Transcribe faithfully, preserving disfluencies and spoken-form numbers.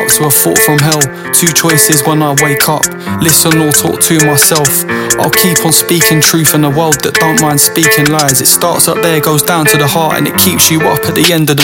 up to a thought from hell. Two choices when I wake up, listen or talk to myself. I'll keep on speaking truth in a world that don't mind speaking lies. It starts up there, goes down to the heart, and it keeps you up at the end of the